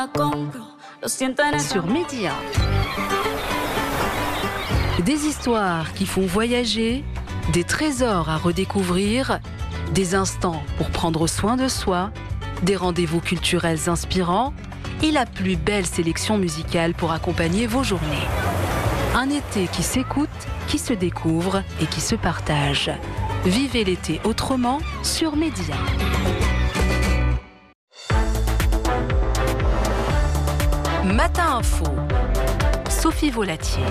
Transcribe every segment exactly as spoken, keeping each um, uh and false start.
Sur Média. Des histoires qui font voyager, des trésors à redécouvrir, des instants pour prendre soin de soi, des rendez-vous culturels inspirants et la plus belle sélection musicale pour accompagner vos journées. Un été qui s'écoute, qui se découvre et qui se partage. Vivez l'été autrement sur Média. Matin Info, Sophie Volatier.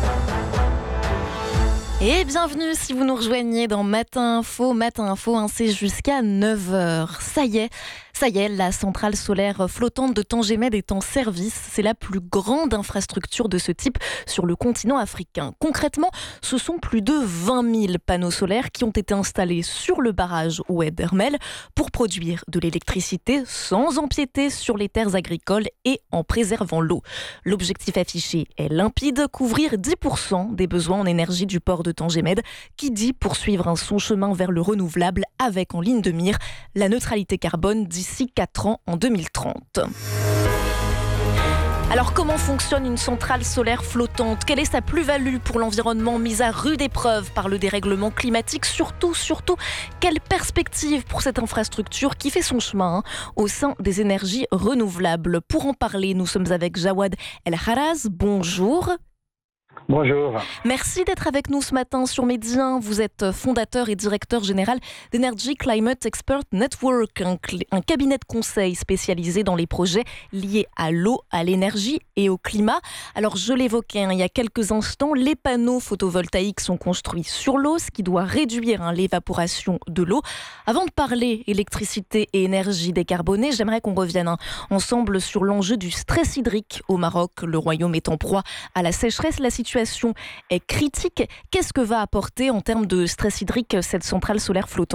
Et bienvenue si vous nous rejoignez dans Matin Info. Matin Info, hein, c'est jusqu'à neuf heures. Ça y est, ça y est, la centrale solaire flottante de Tangemed est en service. C'est la plus grande infrastructure de ce type sur le continent africain. Concrètement, ce sont plus de vingt mille panneaux solaires qui ont été installés sur le barrage Oued Hermel pour produire de l'électricité sans empiéter sur les terres agricoles et en préservant l'eau. L'objectif affiché est limpide, couvrir dix pour cent des besoins en énergie du port de Tangemed, qui dit poursuivre son chemin vers le renouvelable avec en ligne de mire la neutralité carbone d'ici quatre ans en deux mille trente. Alors comment fonctionne une centrale solaire flottante ? Quelle est sa plus-value pour l'environnement mise à rude épreuve par le dérèglement climatique ? Surtout, surtout, quelle perspective pour cette infrastructure qui fait son chemin hein, au sein des énergies renouvelables ? Pour en parler, nous sommes avec Jawad El Haraz. Bonjour. Bonjour. Merci d'être avec nous ce matin sur Média. Vous êtes fondateur et directeur général d'Energy Climate Expert Network, un, cl- un cabinet de conseil spécialisé dans les projets liés à l'eau, à l'énergie et au climat. Alors je l'évoquais hein, il y a quelques instants, les panneaux photovoltaïques sont construits sur l'eau, ce qui doit réduire hein, l'évaporation de l'eau. Avant de parler électricité et énergie décarbonée, j'aimerais qu'on revienne hein, ensemble sur l'enjeu du stress hydrique au Maroc. Le royaume est en proie à la sécheresse. La situation est critique. Qu'est-ce que va apporter en termes de stress hydrique cette centrale solaire flottante ?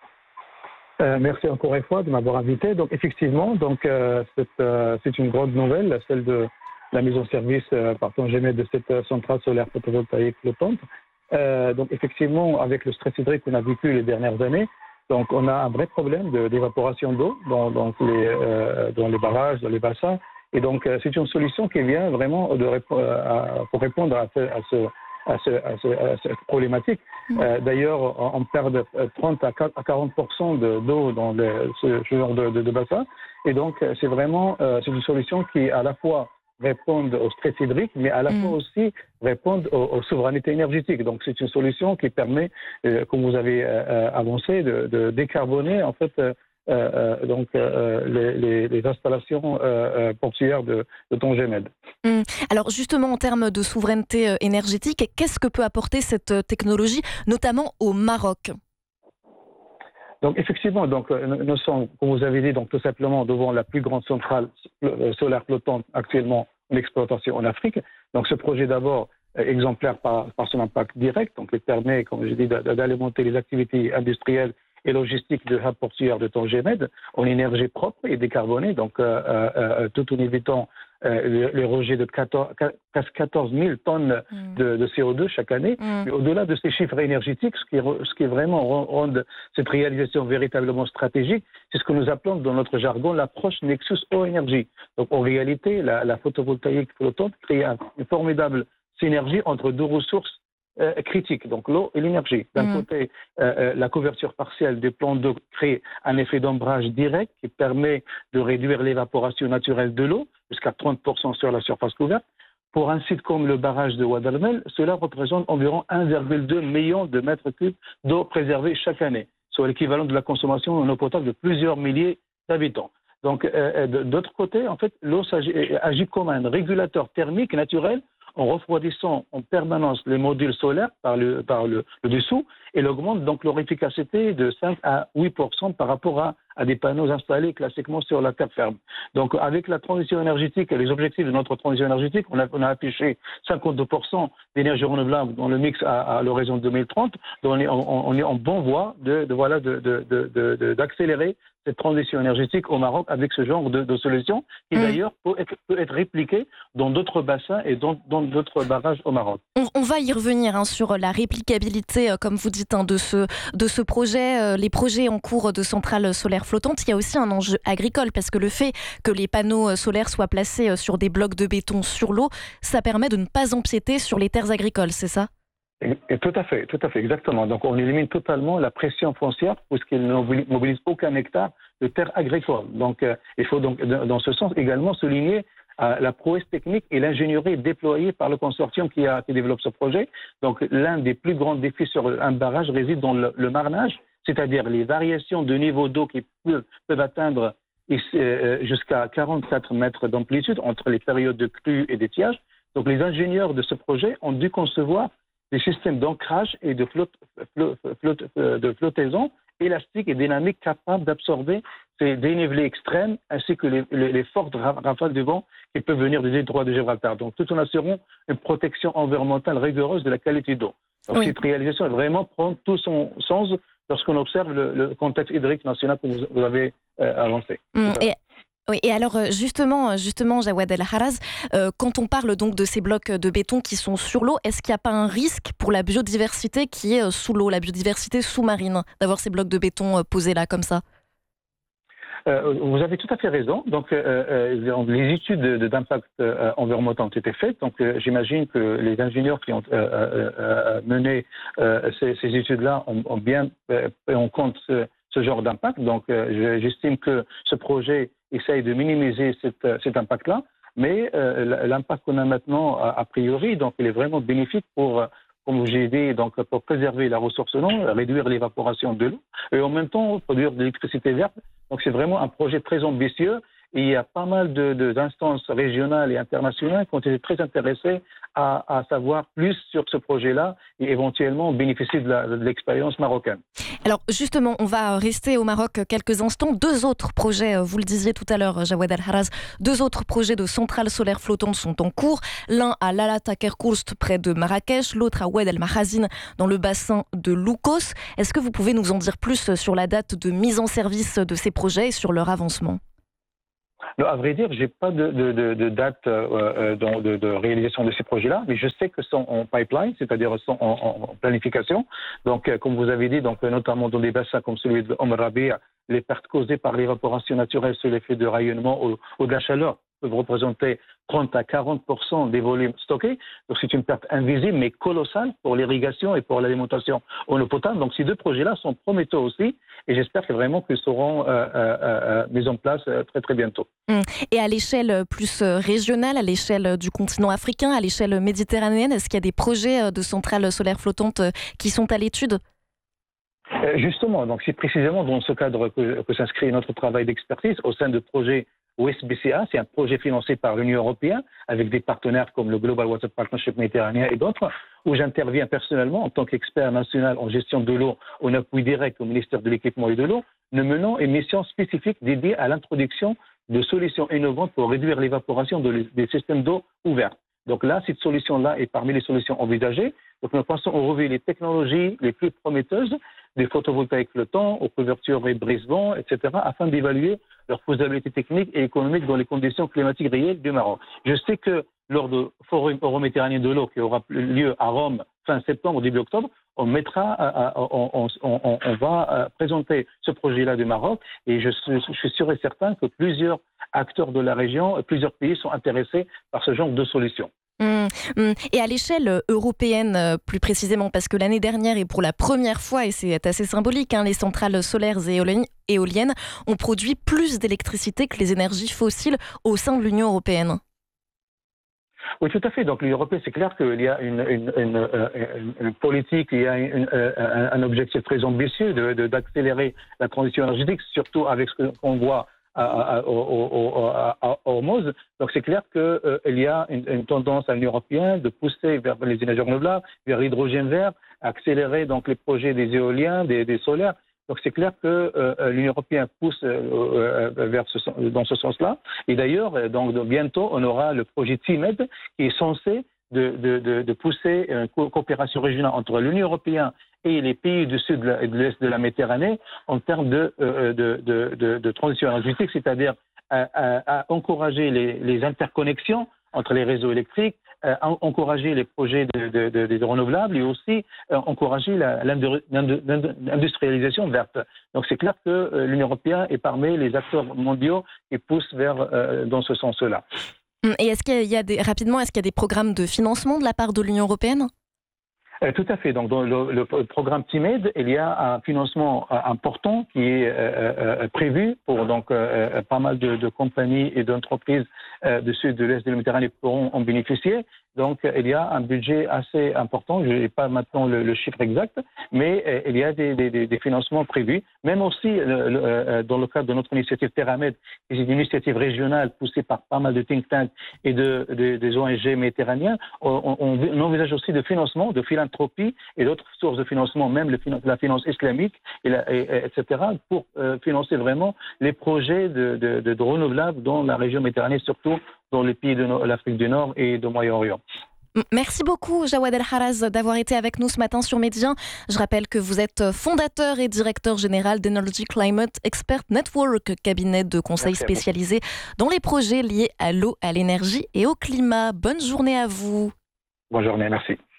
euh, Merci encore une fois de m'avoir invité. Donc effectivement, donc, euh, c'est, euh, c'est une grande nouvelle, celle de la mise en service euh, par Tangemed de cette euh, centrale solaire photovoltaïque flottante. Euh, donc effectivement, avec le stress hydrique qu'on a vécu les dernières années, donc on a un vrai problème de, d'évaporation d'eau dans, dans, les, euh, dans les barrages, dans les bassins. Et donc, c'est une solution qui vient vraiment de, à, pour répondre à, ce, à, ce, à, ce, à, ce, à cette problématique. Mmh. Euh, d'ailleurs, on, on perd trente à quarante pour cent de, d'eau dans le, ce, ce genre de, de, de bassin. Et donc, c'est vraiment euh, c'est une solution qui, à la fois, répond au stress hydrique, mais à la mmh. fois aussi répond aux, aux souverainetés énergétiques. Donc, c'est une solution qui permet, euh, comme vous avez euh, avancé, de, de décarboner, en fait, euh, Euh, euh, donc euh, les, les, les installations euh, euh, portuaires de, de Tangemed. Mmh. Alors justement, en termes de souveraineté énergétique, qu'est-ce que peut apporter cette technologie, notamment au Maroc ? Donc effectivement, donc, nous sommes, comme vous avez dit, donc, tout simplement devant la plus grande centrale solaire flottante actuellement en exploitation en Afrique. Donc ce projet d'abord exemplaire par, par son impact direct, donc il permet, comme j'ai dit, d'alimenter les activités industrielles et logistique de hub portuaire de Tangemed en énergie propre et décarbonée, donc euh, euh, tout en évitant euh, les rejets de quatorze, presque quatorze mille tonnes mm. de, de C O deux chaque année. Mm. Mais au-delà de ces chiffres énergétiques, ce qui, ce qui est vraiment rend cette réalisation véritablement stratégique, c'est ce que nous appelons dans notre jargon l'approche Nexus Eau-Énergie. Donc en réalité, la, la photovoltaïque flottante crée une formidable synergie entre deux ressources Euh, critique, donc l'eau et l'énergie. D'un mmh. côté, euh, la couverture partielle des plans d'eau crée un effet d'ombrage direct qui permet de réduire l'évaporation naturelle de l'eau jusqu'à trente pour cent sur la surface couverte. Pour un site comme le barrage de Oued Hermel, cela représente environ un virgule deux million de mètres cubes d'eau préservée chaque année, soit l'équivalent de la consommation en eau potable de plusieurs milliers d'habitants. Donc, euh, d'autre côté, en fait, l'eau agit comme un régulateur thermique naturel en refroidissant en permanence les modules solaires par le, par le, le dessous, et elle augmente donc leur efficacité de cinq à huit pour cent par rapport à, à des panneaux installés classiquement sur la terre ferme. Donc avec la transition énergétique et les objectifs de notre transition énergétique, on a, on a affiché cinquante-deux pour cent d'énergie renouvelable dans le mix à, à l'horizon deux mille trente, donc on est, on, on est en bonne voie de, de, voilà, de, de, de, de, de, d'accélérer cette transition énergétique au Maroc avec ce genre de, de solution qui mmh. d'ailleurs peut être, peut être répliquée dans d'autres bassins et dans, dans d'autres barrages au Maroc. On, on va y revenir hein, sur la réplicabilité, euh, comme vous dites, hein, de, ce, de ce projet, euh, les projets en cours de centrales solaires flottante, il y a aussi un enjeu agricole parce que le fait que les panneaux solaires soient placés sur des blocs de béton sur l'eau, ça permet de ne pas empiéter sur les terres agricoles, c'est ça ? Et tout à fait, tout à fait, exactement. Donc, on élimine totalement la pression foncière puisqu'il ne mobilise aucun hectare de terre agricole. Donc, euh, il faut donc, dans ce sens, également souligner euh, la prouesse technique et l'ingénierie déployée par le consortium qui, a, qui développe ce projet. Donc, l'un des plus grands défis sur un barrage réside dans le, le marnage, c'est-à-dire les variations de niveau d'eau qui peuvent, peuvent atteindre euh, jusqu'à quarante-quatre mètres d'amplitude entre les périodes de crue et d'étiage. Donc, les ingénieurs de ce projet ont dû concevoir des systèmes d'ancrage et de, flotte, flotte, flotte, de flottaison élastiques et dynamiques capables d'absorber ces dénivelés extrêmes ainsi que les, les, les fortes rafales de vent qui peuvent venir des détroits de Gibraltar. Donc, tout en assurant une protection environnementale rigoureuse de la qualité d'eau. Donc, oui. Cette réalisation vraiment prend tout son sens lorsqu'on observe le, le contexte hydrique national que vous, vous avez euh, avancé. Mmh, et... Oui, et alors justement, justement, Jawad El Haraz, euh, quand on parle donc de ces blocs de béton qui sont sur l'eau, est-ce qu'il n'y a pas un risque pour la biodiversité qui est sous l'eau, la biodiversité sous-marine, d'avoir ces blocs de béton posés là comme ça ? Euh, vous avez tout à fait raison. Donc, euh, euh, les études d'impact euh, environnemental ont été faites. Donc, euh, j'imagine que les ingénieurs qui ont euh, euh, mené euh, ces, ces études-là ont, ont bien euh, pris en compte ce, ce genre d'impact. Donc, euh, j'estime que ce projet essaye de minimiser cette, cet impact-là, mais euh, l'impact qu'on a maintenant, a, a priori, donc, il est vraiment bénéfique pour, comme j'ai dit, donc, pour préserver la ressource en eau, réduire l'évaporation de l'eau, et en même temps produire de l'électricité verte. Donc, c'est vraiment un projet très ambitieux. Et il y a pas mal de, de, d'instances régionales et internationales qui ont été très intéressées à, à savoir plus sur ce projet-là et éventuellement bénéficier de, la, de l'expérience marocaine. Alors justement, on va rester au Maroc quelques instants. Deux autres projets, vous le disiez tout à l'heure, Jawad El Haraz, deux autres projets de centrales solaires flottantes sont en cours. L'un à Lalat Akerkourst près de Marrakech, l'autre à Oued El Mahazine dans le bassin de Loukos. Est-ce que vous pouvez nous en dire plus sur la date de mise en service de ces projets et sur leur avancement ? Non, à vrai dire, je n'ai pas de, de, de, de date euh, de, de réalisation de ces projets-là, mais je sais que sont en pipeline, c'est-à-dire sont en, en planification. Donc, euh, comme vous avez dit, donc, notamment dans des bassins comme celui de Om Rabi, les pertes causées par l'évaporation naturelle sur l'effet de rayonnement ou, ou de la chaleur peuvent représenter trente à quarante pour cent des volumes stockés. Donc, c'est une perte invisible, mais colossale pour l'irrigation et pour l'alimentation en eau potable. Donc, ces deux projets-là sont prometteurs aussi. Et j'espère que vraiment qu'ils seront euh, euh, euh, mis en place euh, très, très bientôt. Et à l'échelle plus régionale, à l'échelle du continent africain, à l'échelle méditerranéenne, est-ce qu'il y a des projets de centrales solaires flottantes qui sont à l'étude ? Justement, donc c'est précisément dans ce cadre que, que s'inscrit notre travail d'expertise au sein de projets O S B C A. C'est un projet financé par l'Union européenne avec des partenaires comme le Global Water Partnership méditerranéen et d'autres, où j'interviens personnellement en tant qu'expert national en gestion de l'eau en appui direct au ministère de l'Équipement et de l'eau, nous menons une mission spécifique dédiée à l'introduction de solutions innovantes pour réduire l'évaporation de, des systèmes d'eau ouverts. Donc là, cette solution-là est parmi les solutions envisagées. Donc nous pensons au revue les technologies les plus prometteuses des photovoltaïques flottants, aux couvertures et brise-vent, et cetera, afin d'évaluer leur faisabilité technique et économique dans les conditions climatiques réelles du Maroc. Je sais que lors du Forum euro-méditerranéen de l'eau qui aura lieu à Rome fin septembre, début octobre, on mettra, on, on, on, on va présenter ce projet-là du Maroc et je suis, je suis sûr et certain que plusieurs acteurs de la région, plusieurs pays sont intéressés par ce genre de solution. Mmh, mmh. Et à l'échelle européenne, plus précisément, parce que l'année dernière, et pour la première fois, et c'est assez symbolique, hein, les centrales solaires et éoliennes ont produit plus d'électricité que les énergies fossiles au sein de l'Union européenne. Oui, tout à fait. Donc, l'Union européenne, c'est clair qu'il y a une, une, une, une, une politique, il y a une, un, un objectif très ambitieux de, de, d'accélérer la transition énergétique, surtout avec ce qu'on voit à, à, à, à Hormuz. Donc, c'est clair qu'il euh, y a une, une tendance à l'Union européenne de pousser vers les énergies renouvelables, vers l'hydrogène vert, accélérer donc les projets des éoliens, des, des solaires. Donc, c'est clair que euh, l'Union européenne pousse euh, vers ce, dans ce sens-là. Et d'ailleurs, donc, bientôt, on aura le projet T I M E D qui est censé de, de, de, de pousser une co- coopération régionale entre l'Union européenne et les pays du sud et de l'est de la Méditerranée en termes de, euh, de, de, de, de transition énergétique, c'est-à-dire à, à, à encourager les, les interconnexions entre les réseaux électriques, euh, encourager les projets de, de, de, de renouvelables et aussi euh, encourager la, l'industrialisation verte. Donc c'est clair que euh, l'Union européenne est parmi les acteurs mondiaux qui poussent vers euh, dans ce sens-là. Et est-ce qu'il y a des, rapidement, est-ce qu'il y a des programmes de financement de la part de l'Union européenne ? Euh, tout à fait. Donc, dans le, le programme Timed, il y a un financement euh, important qui est euh, euh, prévu pour donc euh, pas mal de, de compagnies et d'entreprises euh, du sud, de l'est de la Méditerranée pourront en bénéficier. Donc, il y a un budget assez important. Je n'ai pas maintenant le, le chiffre exact, mais euh, il y a des, des, des financements prévus. Même aussi, le, le, euh, dans le cadre de notre initiative TerraMed, qui est une initiative régionale poussée par pas mal de think tanks et de, de, des O N G méditerranéens, on, on, on envisage aussi de financement, de philanthropie et d'autres sources de financement, même le, la finance islamique, et, la, et, et etc., pour euh, financer vraiment les projets de, de, de, de renouvelables dans la région méditerranée, surtout dans les pays de l'Afrique du Nord et du Moyen-Orient. Merci beaucoup, Jawad El Haraz, d'avoir été avec nous ce matin sur Médien. Je rappelle que vous êtes fondateur et directeur général d'Energy Climate Expert Network, cabinet de conseil spécialisé dans les projets liés à l'eau, à l'énergie et au climat. Bonne journée à vous. Bonne journée, merci.